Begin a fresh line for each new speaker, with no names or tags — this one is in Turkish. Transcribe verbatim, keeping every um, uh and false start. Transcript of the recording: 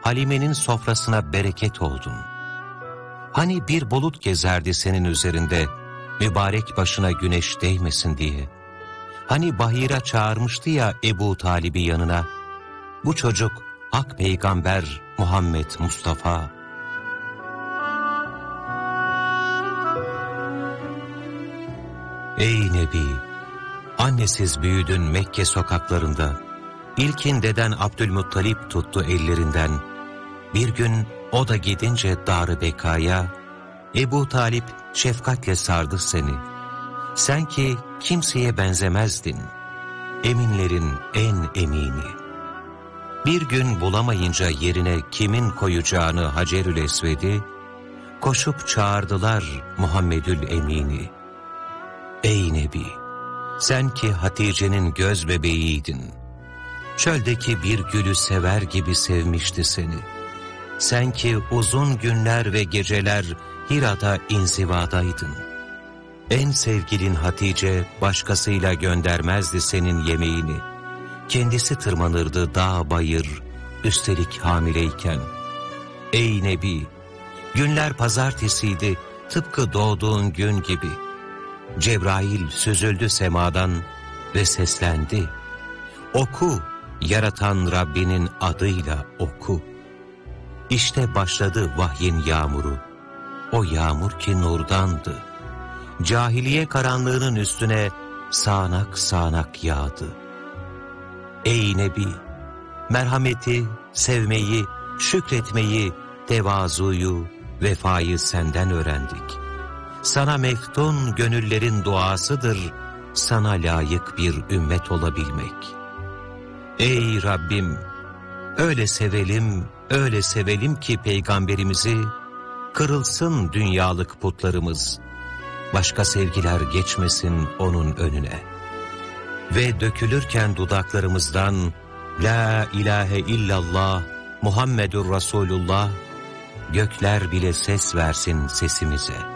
Halime'nin sofrasına bereket oldun. Hani bir bulut gezerdi senin üzerinde, mübarek başına güneş değmesin diye. Hani Bahira çağırmıştı ya Ebu Talib'i yanına, bu çocuk Hak Peygamber Muhammed Mustafa. Ey Nebi! Annesiz büyüdün Mekke sokaklarında. İlkin deden Abdülmuttalip tuttu ellerinden. Bir gün o da gidince Dar-ı Bekaya, Ebu Talip şefkatle sardı seni. Sen ki kimseye benzemezdin, eminlerin en emini. Bir gün bulamayınca yerine kimin koyacağını Hacerül Esved'i, koşup çağırdılar Muhammedül Emin'i. Ey Nebi! Sen ki Hatice'nin göz bebeğiydin. Çöldeki bir gülü sever gibi sevmişti seni. Sen ki uzun günler ve geceler Hira'da inzivadaydın. En sevgilin Hatice başkasıyla göndermezdi senin yemeğini. Kendisi tırmanırdı dağ bayır, üstelik hamileyken. Ey Nebi! Günler pazartesiydi, tıpkı doğduğun gün gibi. Cebrail süzüldü semadan ve seslendi. Oku, yaratan Rabbinin adıyla oku. İşte başladı vahyin yağmuru. O yağmur ki nurdandı. Cahiliye karanlığının üstüne sağanak sağanak yağdı. Ey Nebi! Merhameti, sevmeyi, şükretmeyi, tevazuyu, vefayı senden öğrendik. Sana meftun gönüllerin duasıdır, sana layık bir ümmet olabilmek. Ey Rabbim! Öyle sevelim, öyle sevelim ki Peygamberimizi, kırılsın dünyalık putlarımız, başka sevgiler geçmesin onun önüne. Ve dökülürken dudaklarımızdan, La ilahe illallah, Muhammedur Resulullah, gökler bile ses versin sesimize.